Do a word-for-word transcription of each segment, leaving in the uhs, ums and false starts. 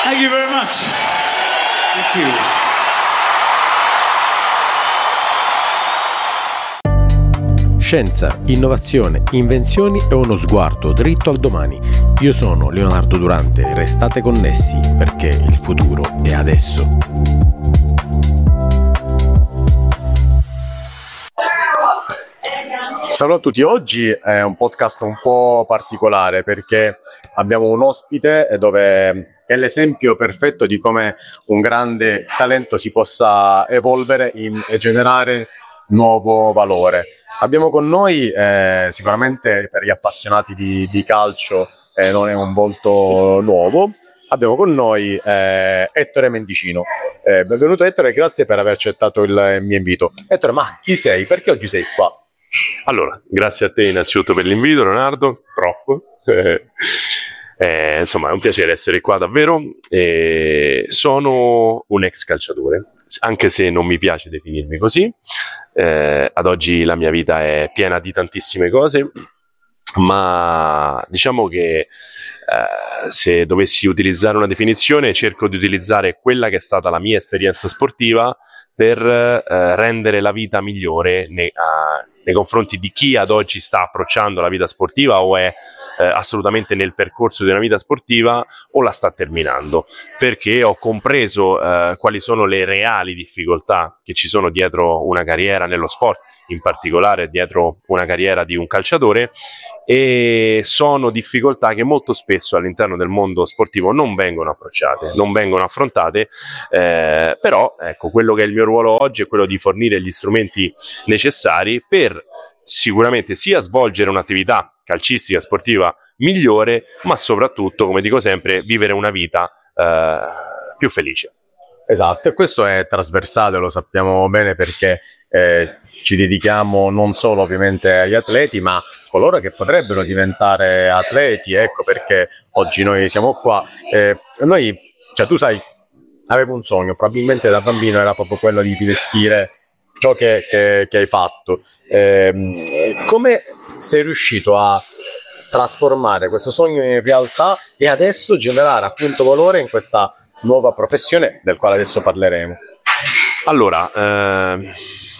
Thank you very much. Thank you. Scienza, innovazione, invenzioni e uno sguardo dritto al domani. Io sono Leonardo Durante, restate connessi perché il futuro è adesso. Salve a tutti, oggi è un podcast un po' particolare perché abbiamo un ospite dove è l'esempio perfetto di come un grande talento si possa evolvere in, e generare nuovo valore. Abbiamo con noi, eh, sicuramente per gli appassionati di, di calcio eh, non è un volto nuovo, abbiamo con noi eh, Ettore Mendicino. Eh, benvenuto Ettore, grazie per aver accettato il mio invito. Ettore, ma chi sei? Perché oggi sei qua? Allora, grazie a te innanzitutto per l'invito, Leonardo, prof. Eh, eh, insomma, è un piacere essere qua davvero. Eh, sono un ex calciatore, anche se non mi piace definirmi così. Eh, ad oggi la mia vita è piena di tantissime cose, ma diciamo che eh, se dovessi utilizzare una definizione, cerco di utilizzare quella che è stata la mia esperienza sportiva per eh, rendere la vita migliore nei, a, nei confronti di chi ad oggi sta approcciando la vita sportiva o è eh, assolutamente nel percorso di una vita sportiva o la sta terminando, perché ho compreso eh, quali sono le reali difficoltà che ci sono dietro una carriera nello sport, in particolare dietro una carriera di un calciatore, e sono difficoltà che molto spesso all'interno del mondo sportivo non vengono approcciate, non vengono affrontate, eh, però ecco, quello che è il mio ruolo oggi è quello di fornire gli strumenti necessari per sicuramente sia svolgere un'attività calcistica sportiva migliore, ma soprattutto, come dico sempre, vivere una vita eh, più felice. Esatto, e questo è trasversale, lo sappiamo bene perché eh, ci dedichiamo non solo ovviamente agli atleti, ma a coloro che potrebbero diventare atleti. Ecco perché oggi noi siamo qua. Eh, noi, cioè tu sai, avevo un sogno, probabilmente da bambino era proprio quello di rivestire ciò che, che, che hai fatto. Eh, come sei riuscito a trasformare questo sogno in realtà e adesso generare appunto valore in questa nuova professione del quale adesso parleremo? Allora, eh,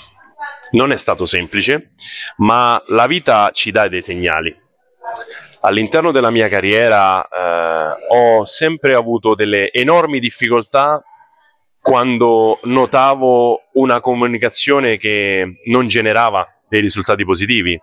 non è stato semplice, ma la vita ci dà dei segnali. All'interno della mia carriera eh, ho sempre avuto delle enormi difficoltà quando notavo una comunicazione che non generava dei risultati positivi.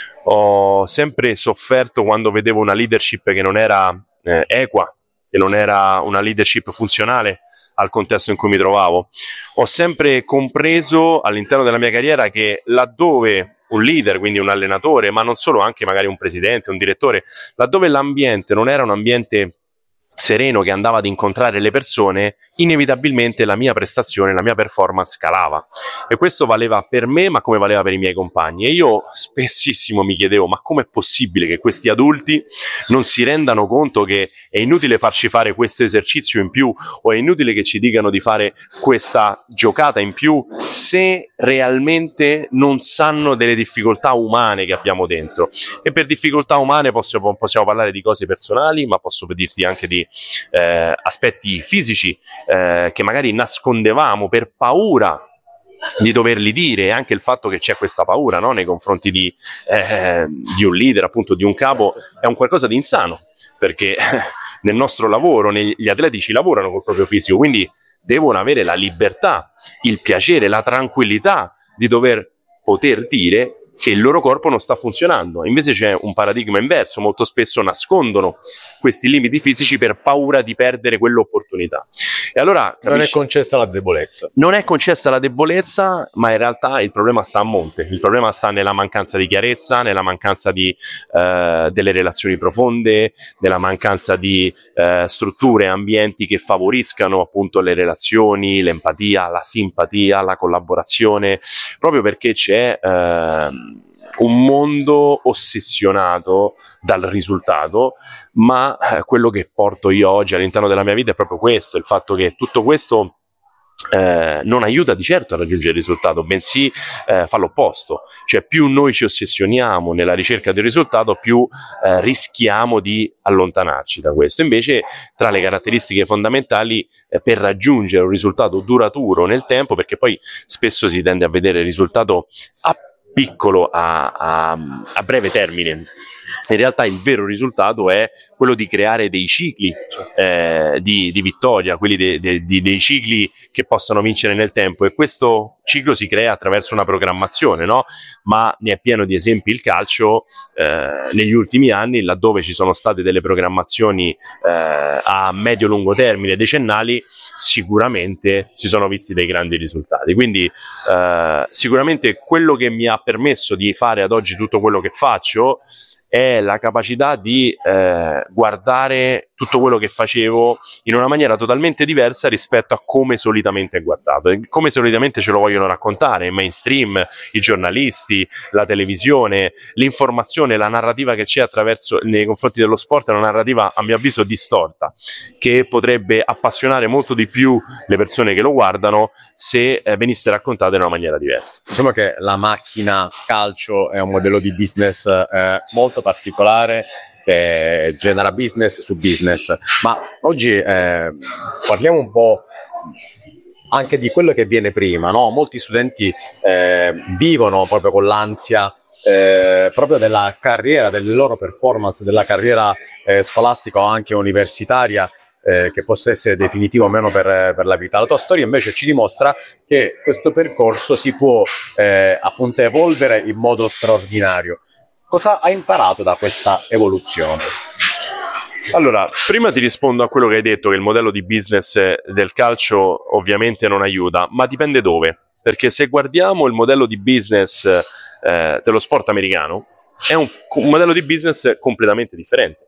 Ho sempre sofferto quando vedevo una leadership che non era eh, equa, che non era una leadership funzionale al contesto in cui mi trovavo. Ho sempre compreso all'interno della mia carriera che laddove un leader, quindi un allenatore, ma non solo, anche magari un presidente, un direttore, laddove l'ambiente non era un ambiente sereno che andava ad incontrare le persone, inevitabilmente la mia prestazione, la mia performance calava. E questo valeva per me, ma come valeva per i miei compagni. E io spessissimo mi chiedevo, ma com'è possibile che questi adulti non si rendano conto che è inutile farci fare questo esercizio in più o è inutile che ci dicano di fare questa giocata in più se realmente non sanno delle difficoltà umane che abbiamo dentro. E per difficoltà umane possiamo, possiamo parlare di cose personali, ma posso dirti anche di Eh, aspetti fisici eh, che magari nascondevamo per paura di doverli dire, e anche il fatto che c'è questa paura, no, nei confronti di, eh, di un leader, appunto di un capo, è un qualcosa di insano, perché nel nostro lavoro gli atleti ci lavorano col proprio fisico, quindi devono avere la libertà, il piacere, la tranquillità di dover poter dire che il loro corpo non sta funzionando. Invece c'è un paradigma inverso, molto spesso nascondono questi limiti fisici per paura di perdere quell'opportunità. E allora capisci, non è concessa la debolezza. Non è concessa la debolezza, ma in realtà il problema sta a monte. Il problema sta nella mancanza di chiarezza, nella mancanza di eh, delle relazioni profonde, nella mancanza di eh, strutture e ambienti che favoriscano appunto le relazioni, l'empatia, la simpatia, la collaborazione, proprio perché c'è eh, un mondo ossessionato dal risultato, ma eh, quello che porto io oggi all'interno della mia vita è proprio questo, il fatto che tutto questo Eh, non aiuta di certo a raggiungere il risultato, bensì eh, fa l'opposto. Cioè, più noi ci ossessioniamo nella ricerca del risultato, più eh, rischiamo di allontanarci da questo. Invece, tra le caratteristiche fondamentali eh, per raggiungere un risultato duraturo nel tempo, perché poi spesso si tende a vedere il risultato a piccolo, a, a, a breve termine. In realtà il vero risultato è quello di creare dei cicli eh, di, di vittoria, quelli de, de, de, dei cicli che possano vincere nel tempo, e questo ciclo si crea attraverso una programmazione, no? Ma ne è pieno di esempi il calcio eh, negli ultimi anni, laddove ci sono state delle programmazioni eh, a medio-lungo termine, decennali, sicuramente si sono visti dei grandi risultati. Quindi eh, sicuramente quello che mi ha permesso di fare ad oggi tutto quello che faccio è la capacità di eh, guardare tutto quello che facevo in una maniera totalmente diversa rispetto a come solitamente è guardato, e come solitamente ce lo vogliono raccontare il mainstream, i giornalisti, la televisione, l'informazione, la narrativa che c'è attraverso nei confronti dello sport. È una narrativa, a mio avviso, distorta, che potrebbe appassionare molto di più le persone che lo guardano se eh, venisse raccontata in una maniera diversa. Diciamo che la macchina calcio è un modello di business eh, molto particolare, che genera business su business, ma oggi eh, parliamo un po' anche di quello che viene prima, no? Molti studenti eh, vivono proprio con l'ansia eh, proprio della carriera, delle loro performance, della carriera eh, scolastica o anche universitaria, eh, che possa essere definitivo o meno per, per la vita. La tua storia invece ci dimostra che questo percorso si può eh, appunto evolvere in modo straordinario. Cosa hai imparato da questa evoluzione? Allora, prima ti rispondo a quello che hai detto, che il modello di business del calcio ovviamente non aiuta, ma dipende dove. Perché se guardiamo il modello di business eh, dello sport americano, è un, un modello di business completamente differente.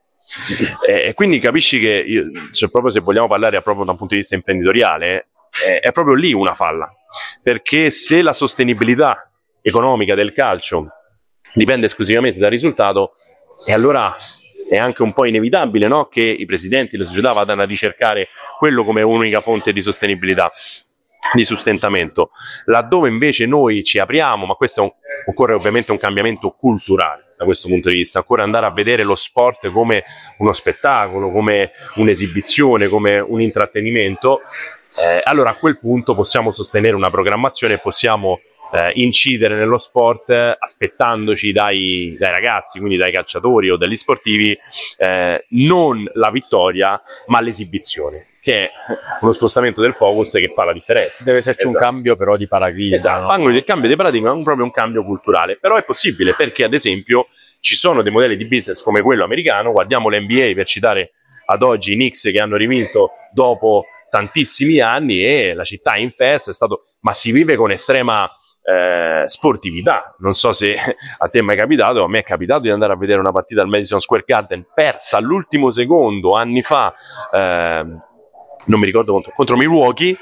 E eh, quindi capisci che, io, cioè, proprio se vogliamo parlare proprio da un punto di vista imprenditoriale, eh, è proprio lì una falla. Perché se la sostenibilità economica del calcio dipende esclusivamente dal risultato, e allora è anche un po' inevitabile, no? Che i presidenti, le società vadano a ricercare quello come unica fonte di sostenibilità, di sostentamento. Laddove invece noi ci apriamo, ma questo è un, occorre ovviamente un cambiamento culturale da questo punto di vista, occorre andare a vedere lo sport come uno spettacolo, come un'esibizione, come un intrattenimento, eh, allora a quel punto possiamo sostenere una programmazione e possiamo Eh, incidere nello sport aspettandoci dai, dai ragazzi, quindi dai calciatori o dagli sportivi, eh, non la vittoria ma l'esibizione, che è uno spostamento del focus che fa la differenza. Deve esserci esatto. un cambio però di paradigma. Esatto, no? Il cambio di paradigma è un, proprio un cambio culturale, però è possibile perché ad esempio ci sono dei modelli di business come quello americano. Guardiamo l'N B A per citare ad oggi i Knicks, che hanno rivinto dopo tantissimi anni, e la città è in festa, è stato, ma si vive con estrema Eh, sportività. Non so se a te è mai capitato, a me è capitato di andare a vedere una partita al Madison Square Garden persa all'ultimo secondo anni fa, eh, non mi ricordo contro, contro Milwaukee,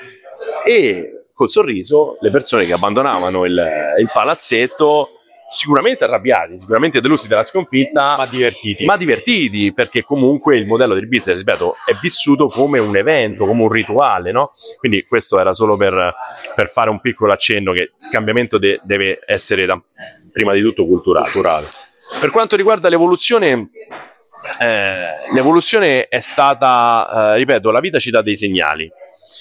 e col sorriso le persone che abbandonavano il, il palazzetto, sicuramente arrabbiati, sicuramente delusi dalla sconfitta, ma divertiti. ma divertiti, perché comunque il modello del business, ripeto, è vissuto come un evento, come un rituale, no? Quindi questo era solo per, per fare un piccolo accenno che il cambiamento de- deve essere da, prima di tutto culturale. culturale. Per quanto riguarda l'evoluzione, eh, l'evoluzione è stata, eh, ripeto, la vita ci dà dei segnali,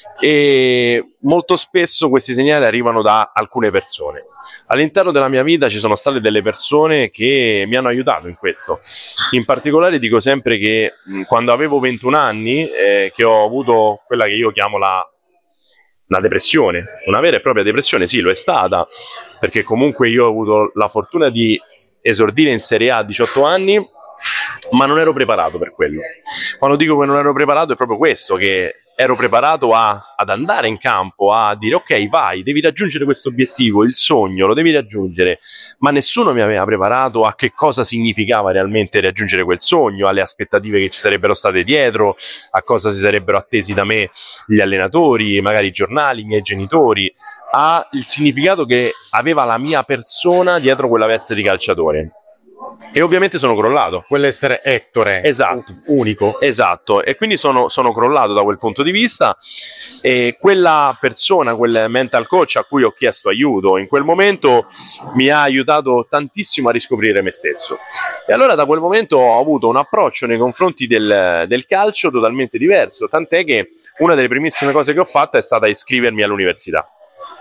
e molto spesso questi segnali arrivano da alcune persone. All'interno della mia vita ci sono state delle persone che mi hanno aiutato in questo. In particolare dico sempre che mh, quando avevo ventuno anni, eh, che ho avuto quella che io chiamo la, la depressione, una vera e propria depressione, sì, lo è stata, perché comunque io ho avuto la fortuna di esordire in Serie A a diciotto anni, ma non ero preparato per quello. Quando dico che non ero preparato è proprio questo, che ero preparato a, ad andare in campo, a dire ok, vai, devi raggiungere questo obiettivo, il sogno lo devi raggiungere, ma nessuno mi aveva preparato a che cosa significava realmente raggiungere quel sogno, alle aspettative che ci sarebbero state dietro, a cosa si sarebbero attesi da me gli allenatori, magari i giornali, i miei genitori, a il significato che aveva la mia persona dietro quella veste di calciatore. e ovviamente sono crollato. Quell'essere Ettore, Esatto. unico. Esatto, e quindi sono, sono crollato da quel punto di vista, e quella persona, quel mental coach a cui ho chiesto aiuto in quel momento mi ha aiutato tantissimo a riscoprire me stesso, e allora da quel momento ho avuto un approccio nei confronti del, del calcio totalmente diverso, tant'è che una delle primissime cose che ho fatto è stata iscrivermi all'università.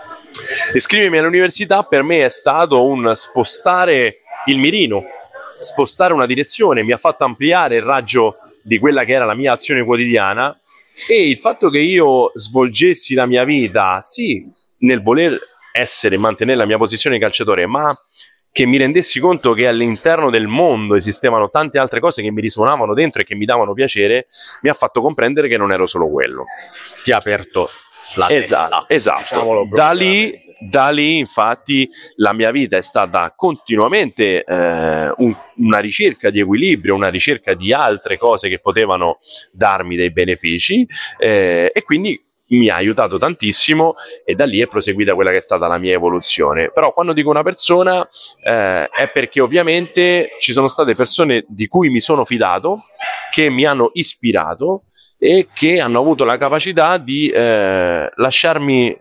Iscrivermi all'università per me è stato un spostare il mirino, spostare una direzione, mi ha fatto ampliare il raggio di quella che era la mia azione quotidiana, e il fatto che io svolgessi la mia vita, sì, nel voler essere e mantenere la mia posizione di calciatore, ma che mi rendessi conto che all'interno del mondo esistevano tante altre cose che mi risuonavano dentro e che mi davano piacere, mi ha fatto comprendere che non ero solo quello. Ti ha aperto la Esatto, testa. esatto. Diciamolo Da lì, veramente. da lì, infatti, la mia vita è stata continuamente eh, un- una ricerca di equilibrio, una ricerca di altre cose che potevano darmi dei benefici, eh, e quindi mi ha aiutato tantissimo, e da lì è proseguita quella che è stata la mia evoluzione. Però quando dico una persona eh, è perché ovviamente ci sono state persone di cui mi sono fidato, che mi hanno ispirato e che hanno avuto la capacità di eh, lasciarmi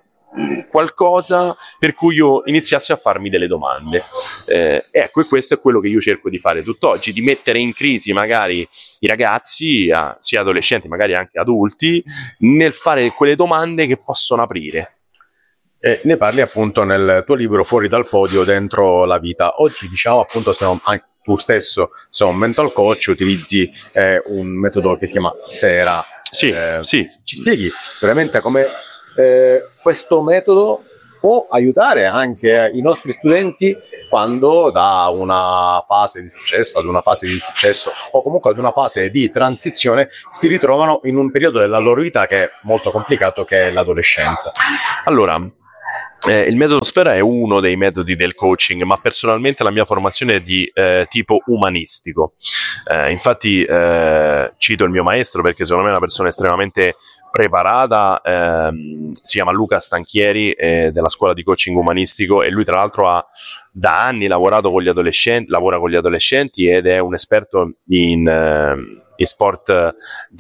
qualcosa per cui io iniziassi a farmi delle domande. Eh, ecco, e questo è quello che io cerco di fare tutt'oggi, di mettere in crisi magari i ragazzi, a- sia adolescenti, magari anche adulti, nel fare quelle domande che possono aprire. Eh, ne parli appunto nel tuo libro Fuori dal podio, dentro la vita. Oggi diciamo appunto, siamo, anche tu stesso sei un mental coach, utilizzi eh, un metodo che si chiama Sfera. Sì, Eh, sì. Ci spieghi veramente come eh, questo metodo può aiutare anche i nostri studenti quando da una fase di successo ad una fase di successo o comunque ad una fase di transizione si ritrovano in un periodo della loro vita che è molto complicato, che è l'adolescenza. Allora, eh, il metodo Sfera è uno dei metodi del coaching, ma personalmente la mia formazione è di eh, tipo umanistico. Eh, infatti eh, cito il mio maestro perché secondo me è una persona estremamente preparata, ehm, si chiama Luca Stanchieri, eh, della scuola di coaching umanistico, e lui tra l'altro ha da anni lavorato con gli adolescenti, lavora con gli adolescenti ed è un esperto in, eh, in sport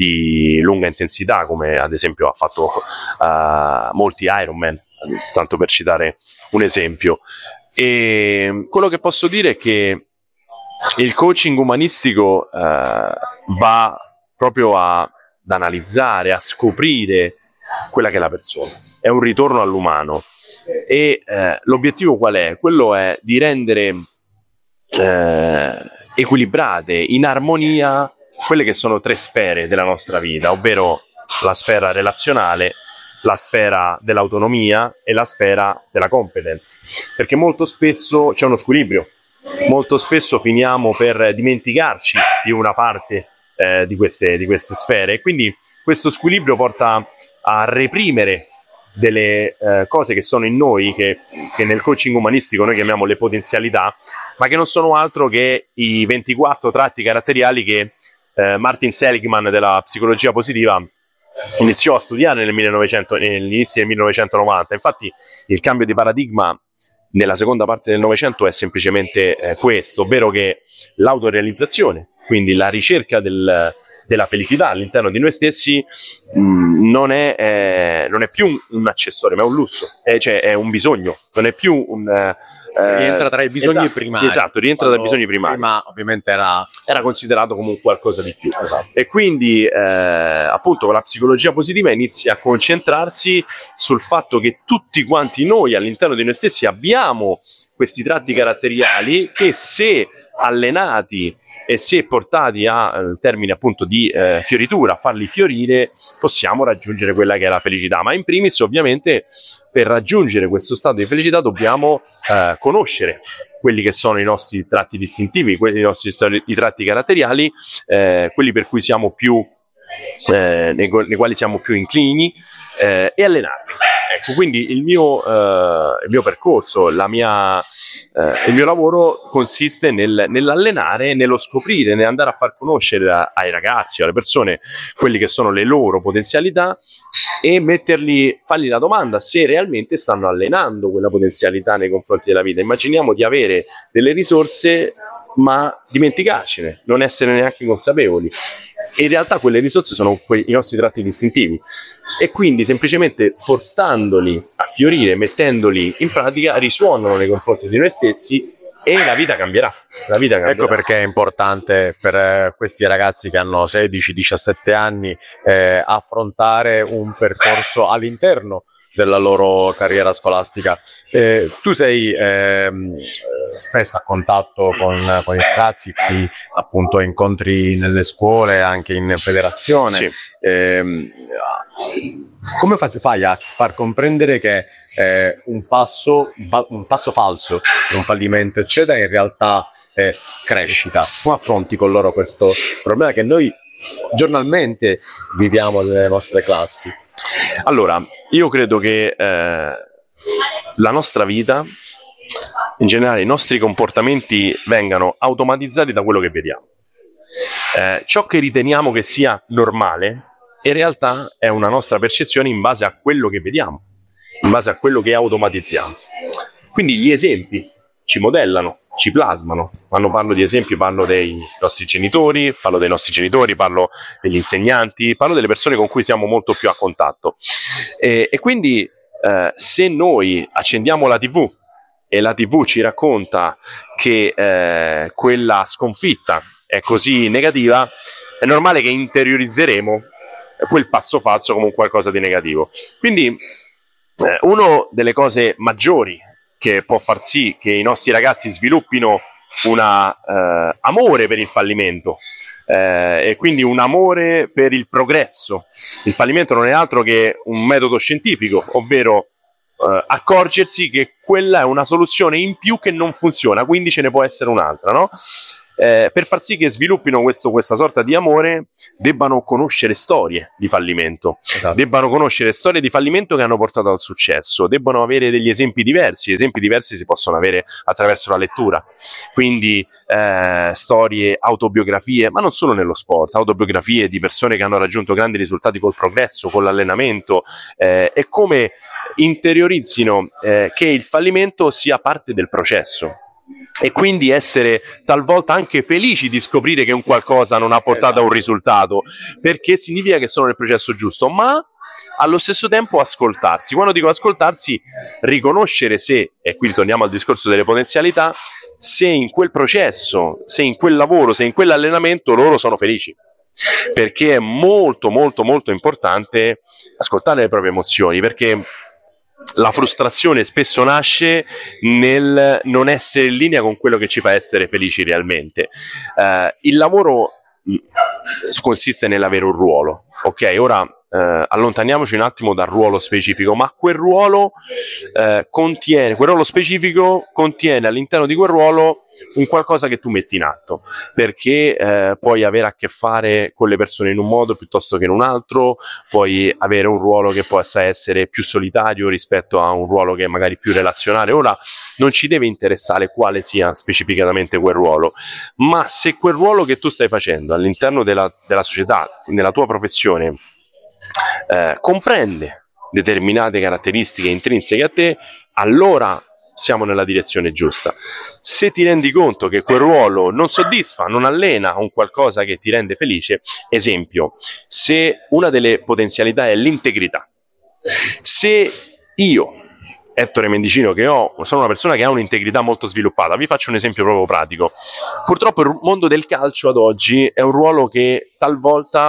di lunga intensità, come ad esempio ha fatto uh, molti Ironman, tanto per citare un esempio. E quello che posso dire è che il coaching umanistico uh, va proprio a, ad analizzare, a scoprire quella che è la persona, è un ritorno all'umano. E eh, l'obiettivo qual è? Quello è di rendere eh, equilibrate, in armonia, quelle che sono tre sfere della nostra vita, ovvero la sfera relazionale, la sfera dell'autonomia e la sfera della competence, perché molto spesso c'è uno squilibrio, molto spesso finiamo per dimenticarci di una parte eh, di, queste, di queste sfere, e quindi questo squilibrio porta a reprimere delle eh, cose che sono in noi, che, che nel coaching umanistico noi chiamiamo le potenzialità, ma che non sono altro che i ventiquattro tratti caratteriali che eh, Martin Seligman della psicologia positiva iniziò a studiare nel millenovecento, all'inizio del millenovecentonovanta. Infatti il cambio di paradigma nella seconda parte del Novecento è semplicemente eh, questo, ovvero che l'autorealizzazione, quindi la ricerca del della felicità all'interno di noi stessi, mh, non, è, eh, non è più un, un accessorio, ma è un lusso, è, cioè è un bisogno, non è più un... Eh, rientra tra i bisogni esatto, primari. Esatto, rientra tra i bisogni primari. Prima ovviamente era... era considerato come un qualcosa di più. Esatto. E quindi eh, appunto la psicologia positiva inizia a concentrarsi sul fatto che tutti quanti noi all'interno di noi stessi abbiamo questi tratti caratteriali che, se allenati e se portati al termine appunto di eh, fioritura, farli fiorire, possiamo raggiungere quella che è la felicità. Ma in primis ovviamente per raggiungere questo stato di felicità dobbiamo eh, conoscere quelli che sono i nostri tratti distintivi, quelli i nostri i tratti caratteriali, eh, quelli per cui siamo più eh, nei, nei quali siamo più inclini, eh, e allenarli. Ecco, quindi il mio, eh, il mio percorso, la mia, eh, il mio lavoro consiste nel, nell'allenare, nello scoprire, nell'andare a far conoscere a, ai ragazzi, alle persone, quelli che sono le loro potenzialità, e metterli, fargli la domanda se realmente stanno allenando quella potenzialità nei confronti della vita. Immaginiamo di avere delle risorse ma dimenticarcene, non essere neanche consapevoli. E in realtà quelle risorse sono que- i nostri tratti distintivi. E quindi semplicemente portandoli a fiorire, mettendoli in pratica, risuonano nei confronti di noi stessi e la vita cambierà. La vita cambierà. Ecco perché è importante per eh, questi ragazzi che hanno sedici diciassette anni eh, affrontare un percorso all'interno della loro carriera scolastica. Eh, tu sei ehm, spesso a contatto con, con i ragazzi, fai appunto incontri nelle scuole, anche in federazione. Sì. Eh, come fai, fai a far comprendere che eh, un passo un passo falso, un fallimento eccetera, in realtà è crescita? Come affronti con loro questo problema che noi giornalmente viviamo nelle nostre classi? Allora, io credo che eh, la nostra vita, in generale i nostri comportamenti, vengano automatizzati da quello che vediamo. Eh, ciò che riteniamo che sia normale, in realtà è una nostra percezione in base a quello che vediamo, in base a quello che automatizziamo. Quindi gli esempi ci modellano, ci plasmano. Quando parlo di esempi parlo dei nostri genitori, parlo dei nostri genitori, parlo degli insegnanti, parlo delle persone con cui siamo molto più a contatto. E, e quindi eh, se noi accendiamo la tivù e la tivù ci racconta che eh, quella sconfitta è così negativa, è normale che interiorizzeremo quel passo falso come un qualcosa di negativo. Quindi eh, una delle cose maggiori che può far sì che i nostri ragazzi sviluppino un eh, amore per il fallimento eh, e quindi un amore per il progresso. Il fallimento non è altro che un metodo scientifico, ovvero eh, accorgersi che quella è una soluzione in più che non funziona, quindi ce ne può essere un'altra, no? Eh, per far sì che sviluppino questo, questa sorta di amore, debbano conoscere storie di fallimento, Esatto. debbano conoscere storie di fallimento che hanno portato al successo, debbano avere degli esempi diversi. Esempi diversi si possono avere attraverso la lettura, quindi eh, storie, autobiografie, ma non solo nello sport, autobiografie di persone che hanno raggiunto grandi risultati col progresso, con l'allenamento, eh, e come interiorizzino eh, che il fallimento sia parte del processo. E quindi essere talvolta anche felici di scoprire che un qualcosa non ha portato a un risultato, perché significa che sono nel processo giusto, ma allo stesso tempo ascoltarsi. Quando dico ascoltarsi, riconoscere se, e qui torniamo al discorso delle potenzialità, se in quel processo, se in quel lavoro, se in quell'allenamento loro sono felici. Perché è molto molto molto importante ascoltare le proprie emozioni, perché la frustrazione spesso nasce nel non essere in linea con quello che ci fa essere felici realmente. Uh, il lavoro consiste nell'avere un ruolo, ok? Ora uh, allontaniamoci un attimo dal ruolo specifico, ma quel ruolo uh, contiene, quel ruolo specifico contiene all'interno di quel ruolo un qualcosa che tu metti in atto, perché eh, puoi avere a che fare con le persone in un modo piuttosto che in un altro, puoi avere un ruolo che possa essere più solitario rispetto a un ruolo che è magari più relazionale. Ora non ci deve interessare quale sia specificatamente quel ruolo, ma se quel ruolo che tu stai facendo all'interno della, della società, nella tua professione, eh, comprende determinate caratteristiche intrinseche a te, allora siamo nella direzione giusta. Se ti rendi conto che quel ruolo non soddisfa, non allena un qualcosa che ti rende felice, esempio, se una delle potenzialità è l'integrità, se io, Ettore Mendicino, che ho, sono una persona che ha un'integrità molto sviluppata, vi faccio un esempio proprio pratico. Purtroppo il mondo del calcio ad oggi è un ruolo che talvolta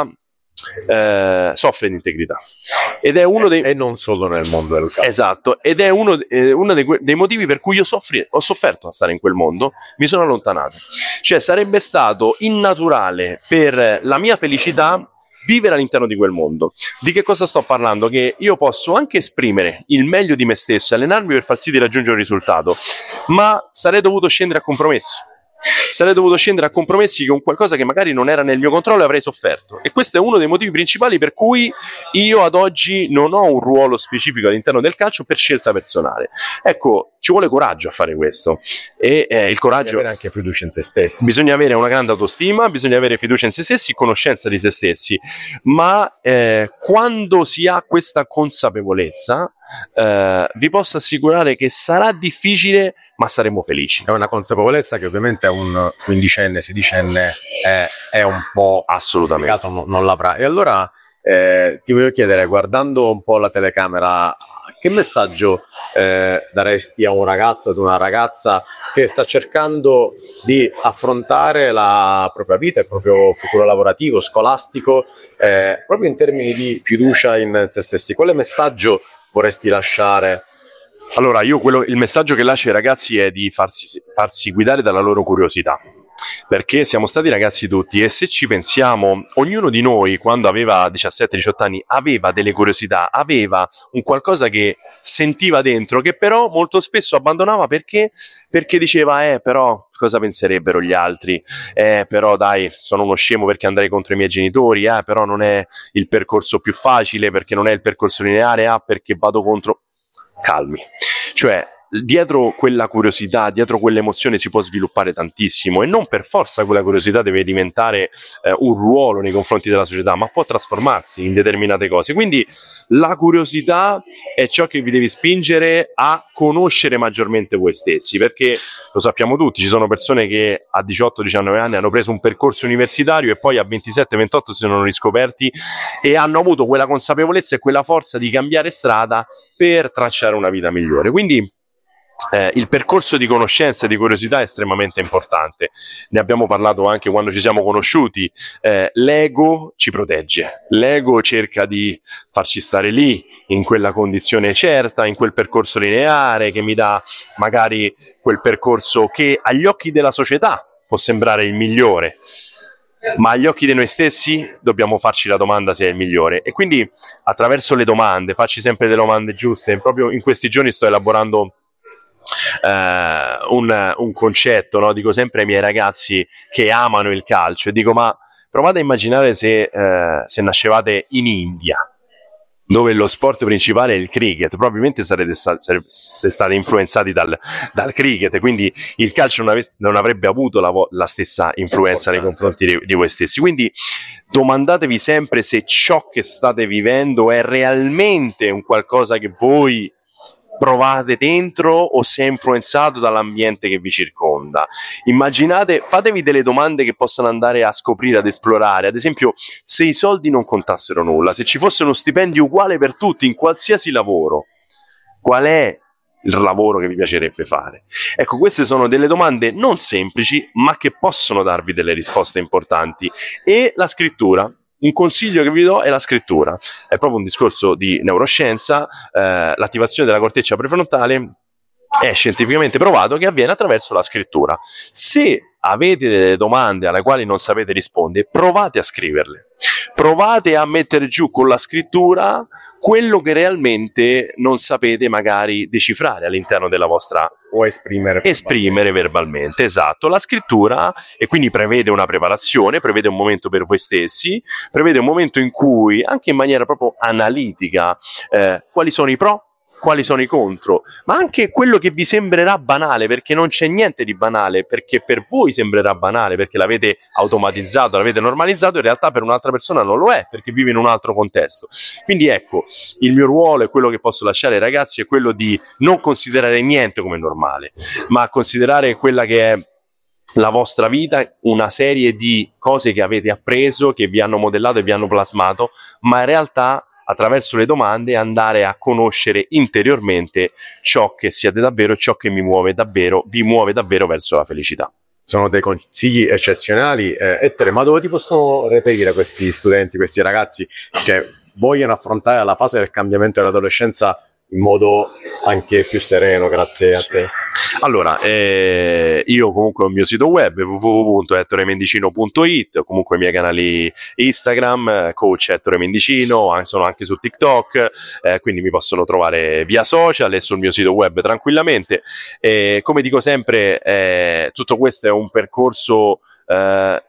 Eh, soffre di integrità ed è uno dei e non solo nel mondo del calcio. Esatto, ed è uno, eh, uno dei, dei motivi per cui io soffri, ho sofferto a stare in quel mondo, mi sono allontanato. Cioè sarebbe stato innaturale per la mia felicità vivere all'interno di quel mondo. Di che cosa sto parlando? Che io posso anche esprimere il meglio di me stesso, allenarmi per far sì di raggiungere un risultato, ma sarei dovuto scendere a compromessi. Sarei dovuto scendere a compromessi con qualcosa che magari non era nel mio controllo e avrei sofferto. E questo è uno dei motivi principali per cui io ad oggi non ho un ruolo specifico all'interno del calcio per scelta personale. Ecco, ci vuole coraggio a fare questo. E eh, il coraggio. Bisogna avere anche fiducia in se stessi. Bisogna avere una grande autostima, bisogna avere fiducia in se stessi, conoscenza di se stessi. Ma eh, quando si ha questa consapevolezza, eh, vi posso assicurare che sarà difficile, ma saremo felici. È una consapevolezza che ovviamente un quindicenne, sedicenne è, è un po' assolutamente non, non l'avrà. E allora eh, ti voglio chiedere, guardando un po' la telecamera, che messaggio eh, daresti a un ragazzo, ad una ragazza che sta cercando di affrontare la propria vita, il proprio futuro lavorativo, scolastico, eh, proprio in termini di fiducia in se stessi? Quale messaggio vorresti lasciare? Allora, io quello, il messaggio che lascio ai ragazzi è di farsi, farsi guidare dalla loro curiosità, perché siamo stati ragazzi tutti e se ci pensiamo, ognuno di noi quando aveva diciassette diciotto anni aveva delle curiosità, aveva un qualcosa che sentiva dentro, che però molto spesso abbandonava perché, perché diceva eh però cosa penserebbero gli altri, eh però dai sono uno scemo perché andrei contro i miei genitori, eh però non è il percorso più facile perché non è il percorso lineare, ah perché vado contro... Calmi, cioè dietro quella curiosità, dietro quell'emozione si può sviluppare tantissimo e non per forza quella curiosità deve diventare eh, un ruolo nei confronti della società, ma può trasformarsi in determinate cose. Quindi la curiosità è ciò che vi deve spingere a conoscere maggiormente voi stessi, perché lo sappiamo tutti, ci sono persone che a diciotto diciannove anni hanno preso un percorso universitario e poi a ventisette ventotto si sono riscoperti e hanno avuto quella consapevolezza e quella forza di cambiare strada per tracciare una vita migliore. Quindi Eh, il percorso di conoscenza e di curiosità è estremamente importante, ne abbiamo parlato anche quando ci siamo conosciuti. Eh, l'ego ci protegge, l'ego cerca di farci stare lì, in quella condizione certa, in quel percorso lineare che mi dà magari quel percorso che agli occhi della società può sembrare il migliore, ma agli occhi di noi stessi dobbiamo farci la domanda se è il migliore. E quindi attraverso le domande, facci sempre delle domande giuste. Proprio in questi giorni sto elaborando Uh, un, un concetto, no? Dico sempre ai miei ragazzi che amano il calcio e dico ma provate a immaginare se, uh, se nascevate in India, dove lo sport principale è il cricket, probabilmente sarete, sta- sarete stati influenzati dal, dal cricket, quindi il calcio non, ave- non avrebbe avuto la, vo- la stessa influenza nei confronti di, di voi stessi. Quindi domandatevi sempre se ciò che state vivendo è realmente un qualcosa che voi provate dentro o se è influenzato dall'ambiente che vi circonda. Immaginate, fatevi delle domande che possano andare a scoprire, ad esplorare. Ad esempio, se i soldi non contassero nulla, se ci fosse uno stipendio uguale per tutti in qualsiasi lavoro, qual è il lavoro che vi piacerebbe fare? Ecco, queste sono delle domande non semplici, ma che possono darvi delle risposte importanti. E la scrittura. Un consiglio che vi do è la scrittura, è proprio un discorso di neuroscienza. Eh, l'attivazione della corteccia prefrontale è scientificamente provato che avviene attraverso la scrittura. Se avete delle domande alle quali non sapete rispondere, provate a scriverle, provate a mettere giù con la scrittura quello che realmente non sapete magari decifrare all'interno della vostra O esprimere esprimere verbalmente. Esatto, la scrittura, e quindi prevede una preparazione, prevede un momento per voi stessi, prevede un momento in cui anche in maniera proprio analitica eh, quali sono i pro, quali sono i contro, ma anche quello che vi sembrerà banale, perché non c'è niente di banale, perché per voi sembrerà banale perché l'avete automatizzato, l'avete normalizzato, in realtà per un'altra persona non lo è, perché vive in un altro contesto. Quindi ecco, il mio ruolo e quello che posso lasciare ai ragazzi è quello di non considerare niente come normale, ma considerare quella che è la vostra vita, una serie di cose che avete appreso, che vi hanno modellato e vi hanno plasmato, ma in realtà attraverso le domande andare a conoscere interiormente ciò che siete davvero, ciò che mi muove davvero, vi muove davvero verso la felicità. Sono dei consigli eccezionali. Eh, Ettore, ma dove ti possono reperire questi studenti, questi ragazzi che vogliono affrontare la fase del cambiamento dell'adolescenza in modo anche più sereno, grazie a te? Allora, eh, io comunque ho il mio sito web w w w punto ettore mendicino punto i t, comunque i miei canali Instagram, coach Ettore Mendicino, sono anche su TikTok, eh, quindi mi possono trovare via social e sul mio sito web tranquillamente. Eh, come dico sempre, eh, tutto questo è un percorso eh,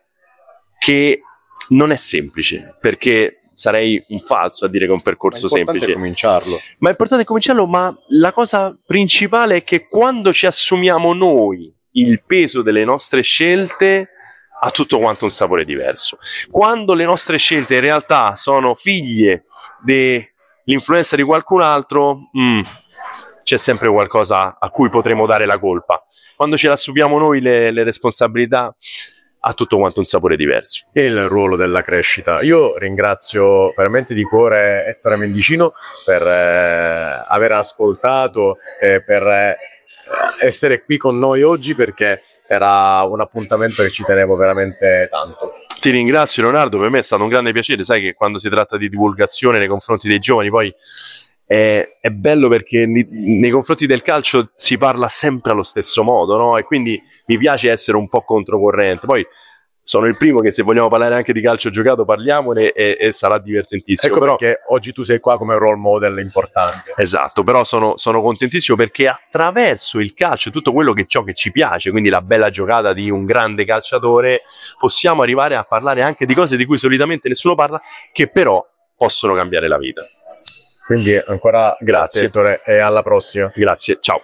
che non è semplice, perché sarei un falso a dire che è un percorso semplice. È cominciarlo. Ma è importante cominciarlo, ma la cosa principale è che quando ci assumiamo noi il peso delle nostre scelte, ha tutto quanto un sapore diverso. Quando le nostre scelte in realtà sono figlie de l'influenza di qualcun altro, mm, c'è sempre qualcosa a cui potremo dare la colpa. Quando ce l'assumiamo noi le, le responsabilità, ha tutto quanto un sapore diverso. Che è il ruolo della crescita. Io ringrazio veramente di cuore Ettore Mendicino per eh, aver ascoltato e per eh, essere qui con noi oggi, perché era un appuntamento che ci tenevo veramente tanto. Ti ringrazio Leonardo, per me è stato un grande piacere. Sai che quando si tratta di divulgazione nei confronti dei giovani poi è, è bello, perché nei, nei confronti del calcio si parla sempre allo stesso modo, no? E quindi mi piace essere un po' controcorrente. Poi sono il primo che, se vogliamo parlare anche di calcio giocato, parliamone e, e sarà divertentissimo. Ecco però, perché oggi tu sei qua come role model importante. Esatto, però sono, sono contentissimo perché attraverso il calcio, tutto quello che ciò che ci piace, quindi la bella giocata di un grande calciatore, possiamo arrivare a parlare anche di cose di cui solitamente nessuno parla, che però possono cambiare la vita. Quindi ancora grazie, Ettore, e alla prossima. Grazie, ciao.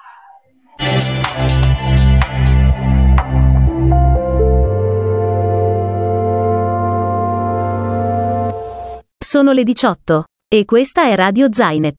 Sono le diciotto e questa è Radio Zainet.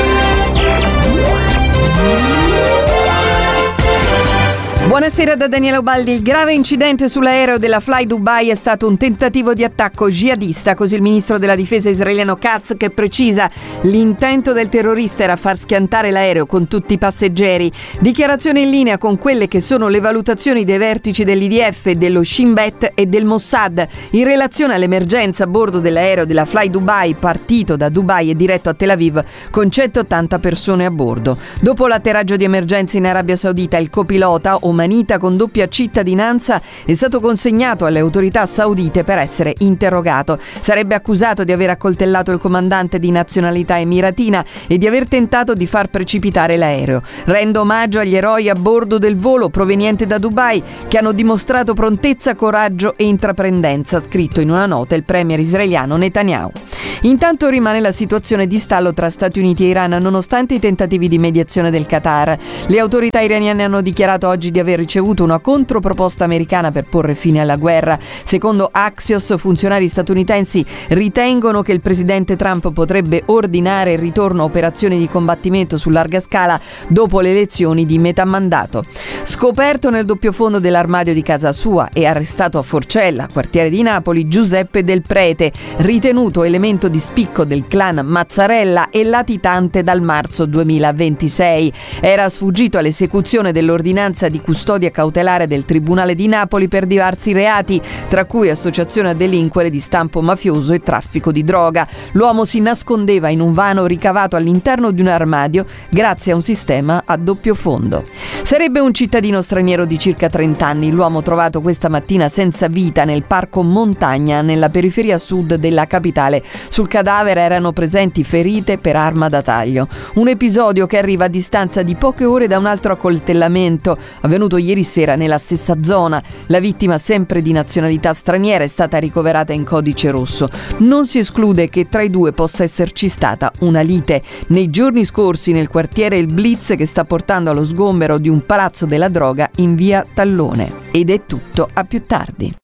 Buonasera da Daniela Ubaldi. Il grave incidente sull'aereo della Fly Dubai è stato un tentativo di attacco jihadista, così il ministro della difesa israeliano Katz, che precisa: l'intento del terrorista era far schiantare l'aereo con tutti i passeggeri. Dichiarazione in linea con quelle che sono le valutazioni dei vertici dell'I D F, dello Shin Bet e del Mossad in relazione all'emergenza a bordo dell'aereo della Fly Dubai, partito da Dubai e diretto a Tel Aviv con centottanta persone a bordo. Dopo l'atterraggio di emergenza in Arabia Saudita, il copilota, omanita con doppia cittadinanza, è stato consegnato alle autorità saudite per essere interrogato. Sarebbe accusato di aver accoltellato il comandante di nazionalità emiratina e di aver tentato di far precipitare l'aereo. Rendo omaggio agli eroi a bordo del volo proveniente da Dubai che hanno dimostrato prontezza, coraggio e intraprendenza, ha scritto in una nota il premier israeliano Netanyahu. Intanto rimane la situazione di stallo tra Stati Uniti e Iran, nonostante i tentativi di mediazione del Qatar. Le autorità iraniane hanno dichiarato oggi di aver ricevuto una controproposta americana per porre fine alla guerra. Secondo Axios, funzionari statunitensi ritengono che il presidente Trump potrebbe ordinare il ritorno a operazioni di combattimento su larga scala dopo le elezioni di metà mandato. Scoperto nel doppio fondo dell'armadio di casa sua e arrestato a Forcella, quartiere di Napoli, Giuseppe Del Prete, ritenuto elemento di spicco del clan Mazzarella e latitante dal marzo duemilaventisei. Era sfuggito all'esecuzione dell'ordinanza di custodia cautelare del Tribunale di Napoli per diversi reati, tra cui associazione a delinquere di stampo mafioso e traffico di droga. L'uomo si nascondeva in un vano ricavato all'interno di un armadio grazie a un sistema a doppio fondo. Sarebbe un cittadino straniero di circa trenta anni l'uomo trovato questa mattina senza vita nel parco Montagna, nella periferia sud della capitale. Sul cadavere erano presenti ferite per arma da taglio. Un episodio che arriva a distanza di poche ore da un altro accoltellamento avvenuto ieri sera nella stessa zona. La vittima, sempre di nazionalità straniera, è stata ricoverata in codice rosso. Non si esclude che tra i due possa esserci stata una lite. Nei giorni scorsi nel quartiere il blitz che sta portando allo sgombero di un palazzo della droga in via Tallone. Ed è tutto, a più tardi.